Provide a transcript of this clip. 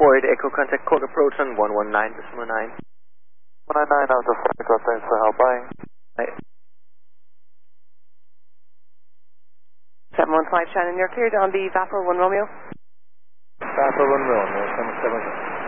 48 Echo contact code approach on 119.9. 199 out of 4 Echo, thanks for help, bye. Bye. 715 Shannon, you're cleared on the Vapor 1 Romeo. Vapor 1 Romeo, 777.